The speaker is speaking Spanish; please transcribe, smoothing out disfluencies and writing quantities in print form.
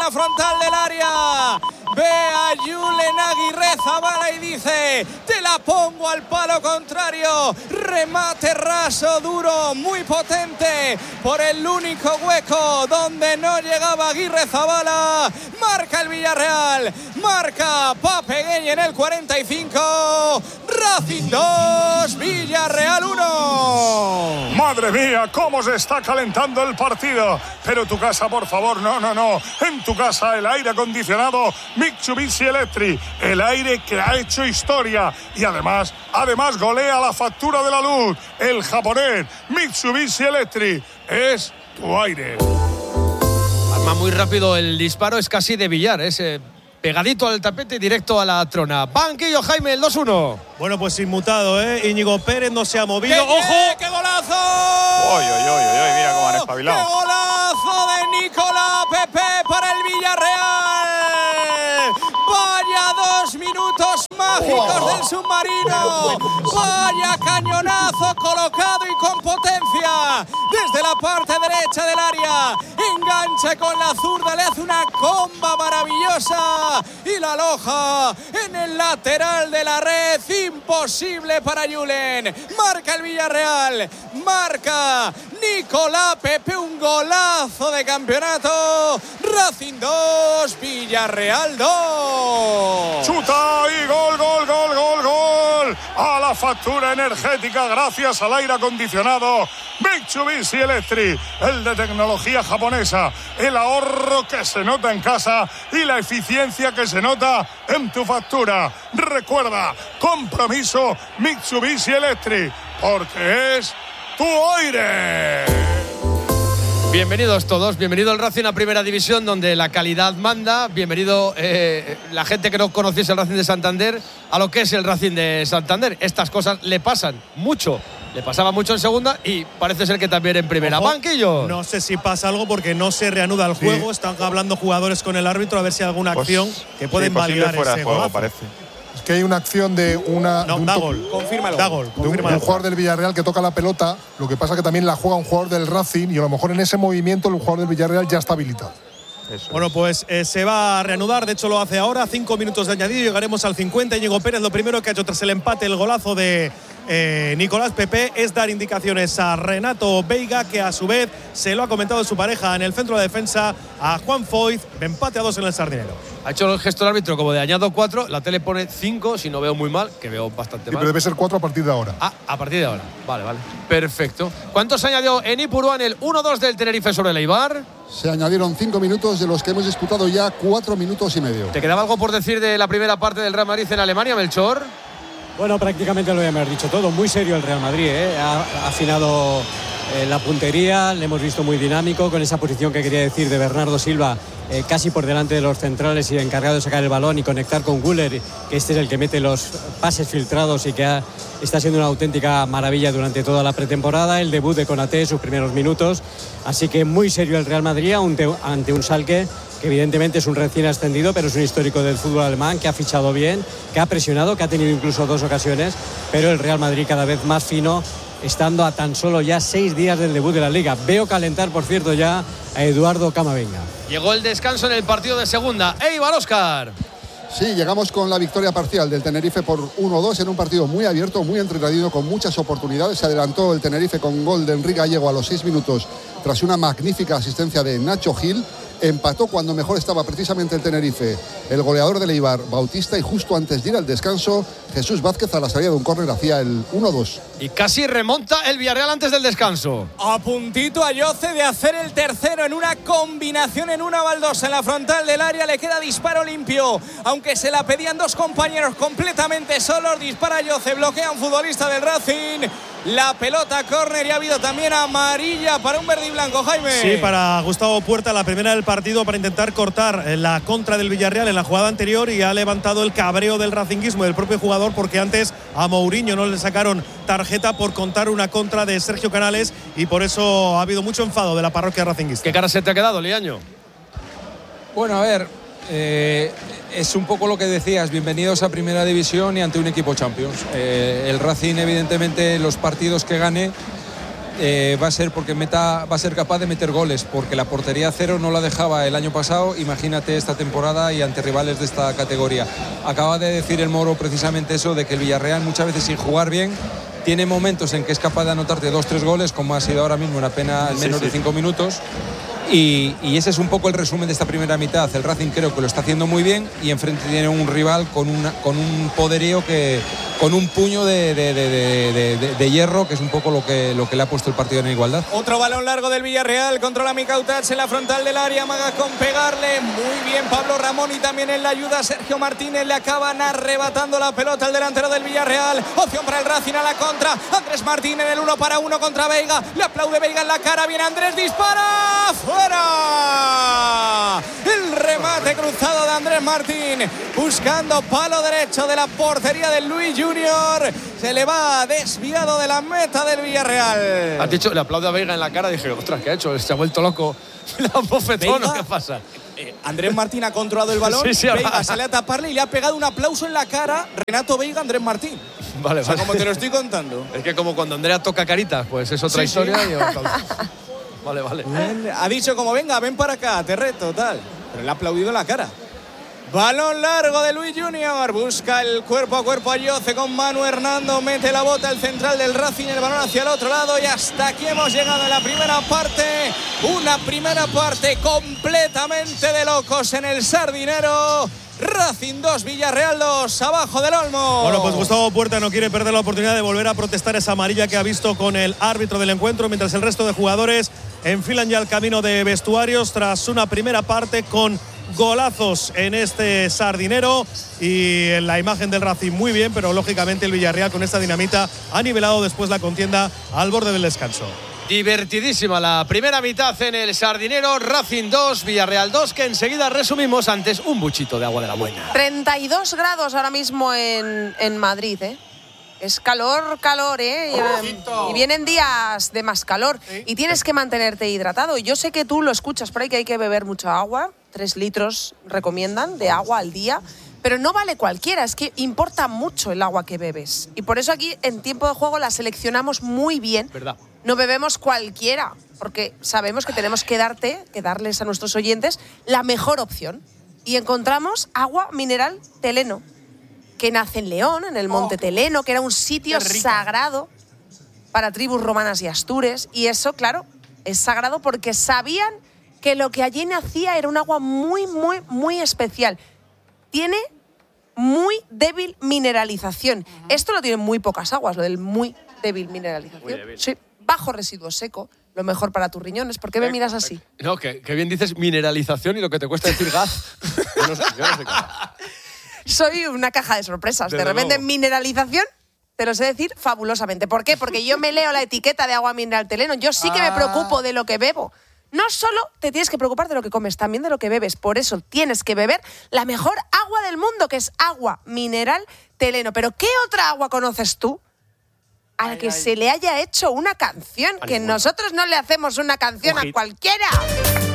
la frontal del área. Ve a Julen Aguirrezabala y dice: te la pongo al palo contrario. Remate raso, duro, muy potente por el único hueco donde no llegaba Aguirrezabala. Marca el Villarreal, marca Pape Gueye en el 45. Racing 2, Villarreal 1. Madre mía, cómo se está calentando el partido. Pero tu casa, por favor, no. En tu casa el aire acondicionado Mitsubishi Electric, el aire que ha hecho historia y además golea la factura de la luz. El japonés Mitsubishi Electric es tu aire. Arma muy rápido el disparo, es casi de billar, pegadito al tapete y directo a la trona. Banquillo, Jaime, el 2-1. Bueno, pues inmutado, Íñigo Pérez no se ha movido. ¡Ojo! ¡Qué golazo! Mira cómo han espabilado. ¡Qué golazo de Nicolás Pepe para el Villarreal! ¡Vaya 2 minutos mágicos del submarino! ¡Vaya cañonazo colocado y con potencia! Desde la parte derecha del área, engancha con la zurda, le hace una comba maravillosa y la aloja en el lateral de la red. Imposible para Julen. Marca el Villarreal, marca Nicolás Pepe, un golazo de campeonato. Racing 2, Villarreal 2. Chuta y gol. A la factura energética gracias al aire acondicionado Mitsubishi Electric, el de tecnología japonesa, el ahorro que se nota en casa y la eficiencia que se nota en tu factura. Recuerda, compromiso Mitsubishi Electric, porque es tu aire. Bienvenidos todos, bienvenido al Racing a Primera División, donde la calidad manda. Bienvenido la gente que no conociese el Racing de Santander a lo que es el Racing de Santander. Estas cosas le pasan mucho. Le pasaba mucho en segunda y parece ser que también en primera. Ojo, Banquillo. No sé si pasa algo porque no se reanuda el juego. Están hablando jugadores con el árbitro a ver si hay alguna acción que puede invalidar ese juego, golazo. parece. Es que hay una acción de una. No, da gol. Confírmalo. Da gol. De un jugador del Villarreal que toca la pelota. Lo que pasa que también la juega un jugador del Racing y a lo mejor en ese movimiento el jugador del Villarreal ya está habilitado. Bueno, pues se va a reanudar, de hecho lo hace ahora, 5 minutos de añadido, llegaremos al 50. Íñigo Pérez lo primero que ha hecho tras el empate, el golazo de Nicolás Pepe, es dar indicaciones a Renato Veiga, que a su vez se lo ha comentado su pareja en el centro de defensa, a Juan Foyth, empate a 2 en el Sardinero. Ha hecho el gesto del árbitro como de añado 4, la tele pone 5, si no veo muy mal, que veo bastante mal. Pero debe ser 4 a partir de ahora. Ah, a partir de ahora. Vale. Perfecto. ¿Cuántos añadió en Ipurúa en el 1-2 del Tenerife sobre el Eibar? Se añadieron 5 minutos, de los que hemos disputado ya 4 minutos y medio. ¿Te quedaba algo por decir de la primera parte del Real Madrid en Alemania, Melchor? Bueno, prácticamente lo hemos dicho todo. Muy serio el Real Madrid, ha afinado la puntería, le hemos visto muy dinámico, con esa posición que quería decir de Bernardo Silva, casi por delante de los centrales y encargado de sacar el balón y conectar con Güler, que este es el que mete los pases filtrados y que está siendo una auténtica maravilla durante toda la pretemporada. El debut de Konaté, sus primeros minutos. Así que muy serio el Real Madrid ante un Schalke que evidentemente es un recién ascendido, pero es un histórico del fútbol alemán, que ha fichado bien, que ha presionado, que ha tenido incluso 2 ocasiones, pero el Real Madrid cada vez más fino, estando a tan solo ya 6 días del debut de la Liga. Veo calentar, por cierto, ya a Eduardo Camavinga. Llegó el descanso en el partido de segunda. Eibar, Óscar. Sí, llegamos con la victoria parcial del Tenerife por 1-2 en un partido muy abierto, muy entretenido, con muchas oportunidades. Se adelantó el Tenerife con gol de Enrique Gallego a los 6 minutos tras una magnífica asistencia de Nacho Gil. Empató cuando mejor estaba precisamente el Tenerife, el goleador del Eibar, Bautista, y justo antes de ir al descanso, Jesús Vázquez a la salida de un córner hacía el 1-2. Y casi remonta el Villarreal antes del descanso. A puntito a Yoce de hacer el tercero en una combinación, en una baldosa en la frontal del área. Le queda disparo limpio, aunque se la pedían 2 compañeros completamente solos. Dispara Yoce, bloquea un futbolista del Racing. La pelota córner y ha habido también amarilla para un verde y blanco, Jaime. Sí, para Gustavo Puerta, la primera del partido para intentar cortar la contra del Villarreal en la jugada anterior, y ha levantado el cabreo del racinguismo del propio jugador, porque antes a Mourinho no le sacaron tarjeta por contar una contra de Sergio Canales, y por eso ha habido mucho enfado de la parroquia racinguista. ¿Qué cara se te ha quedado, Liaño? Bueno, a ver, es un poco lo que decías, bienvenidos a Primera División y ante un equipo Champions. El Racing, evidentemente, los partidos que gane va a ser porque va a ser capaz de meter goles, porque la portería cero no la dejaba el año pasado, imagínate esta temporada y ante rivales de esta categoría. Acaba de decir el Moro precisamente eso, de que el Villarreal muchas veces sin jugar bien tiene momentos en que es capaz de anotarte 2-3 goles, como ha sido ahora mismo en apenas menos de 5 minutos. Y ese es un poco el resumen de esta primera mitad. El Racing creo que lo está haciendo muy bien y enfrente tiene un rival con un poderío, con un puño de hierro, que es un poco lo que le ha puesto el partido en igualdad. Otro balón largo del Villarreal, controla Mikautats en la frontal del área, amaga con pegarle, muy bien Pablo Ramón y también en la ayuda Sergio Martínez, le acaban arrebatando la pelota al delantero del Villarreal. Opción para el Racing a la contra, Andrés Martínez en el 1-1 contra Veiga, le aplaude Veiga en la cara, viene Andrés, dispara, ¡fuera! El remate cruzado de Andrés Martín, buscando palo derecho de la portería del Luis Junior, se le va desviado de la meta del Villarreal. Has dicho, le aplaude a Veiga en la cara, dije, ostras, ¿qué ha hecho? Se ha vuelto loco. ¿Le ha bofetón o qué pasa? Andrés Martín ha controlado el balón, sí, Veiga sale a taparle y le ha pegado un aplauso en la cara Renato Veiga a Andrés Martín. Vale, o sea, vale. como te lo estoy contando. Es que como cuando Andrea toca caritas, pues es otra historia. Sí. Y vale. Ha dicho como, venga, ven para acá, te reto, tal. Pero le ha aplaudido en la cara. Balón largo de Luis Junior, busca el cuerpo a cuerpo a Yoce con Manu Hernando, mete la bota el central del Racing, el balón hacia el otro lado y hasta aquí hemos llegado en la primera parte. Una primera parte completamente de locos en el Sardinero. Racing 2, Villarreal 2, abajo del Olmo. Bueno, pues Gustavo Puerta no quiere perder la oportunidad de volver a protestar esa amarilla que ha visto con el árbitro del encuentro, mientras el resto de jugadores enfilan ya el camino de vestuarios tras una primera parte con golazos en este Sardinero y en la imagen del Racing muy bien, pero lógicamente el Villarreal con esta dinamita ha nivelado después la contienda al borde del descanso. Divertidísima la primera mitad en el Sardinero. Racing 2, Villarreal 2, que enseguida resumimos antes un buchito de agua de la buena. 32 grados ahora mismo en Madrid, ¿eh? Es calor, ¿eh? Y vienen días de más calor. ¿Sí? Y tienes que mantenerte hidratado. Yo sé que tú lo escuchas por ahí, que hay que beber mucha agua. 3 litros recomiendan de agua al día. Pero no vale cualquiera, es que importa mucho el agua que bebes. Y por eso aquí en tiempo de juego la seleccionamos muy bien. ¿Verdad? No bebemos cualquiera, porque sabemos que tenemos que darles a nuestros oyentes la mejor opción. Y encontramos agua mineral Teleno, que nace en León, en el Monte Teleno, que era un sitio sagrado para tribus romanas y astures. Y eso, claro, es sagrado porque sabían que lo que allí nacía era un agua muy, muy, muy especial. Tiene muy débil mineralización. Esto lo tienen muy pocas aguas, lo del muy débil mineralización. Muy débil. Sí. Bajo residuo seco, lo mejor para tus riñones. ¿Por qué me miras así? No, que bien dices mineralización y lo que te cuesta decir gas. Yo no sé qué. Soy una caja de sorpresas. De repente, mineralización, te lo sé decir fabulosamente. ¿Por qué? Porque yo me leo la etiqueta de agua mineral Teleno. Yo sí que me preocupo de lo que bebo. No solo te tienes que preocupar de lo que comes, también de lo que bebes. Por eso tienes que beber la mejor agua del mundo, que es agua mineral Teleno. ¿Pero qué otra agua conoces tú a la que se le haya hecho una canción? Que nosotros no le hacemos una canción a cualquiera.